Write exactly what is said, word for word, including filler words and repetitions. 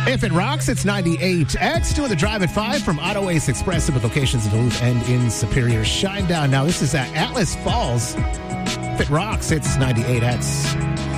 If it rocks, it's ninety-eight X. Doing the drive at five from Auto Ace Express with locations in Duluth and in Superior. Shinedown. Now, this is at Atlas Falls. If it rocks, it's ninety-eight X.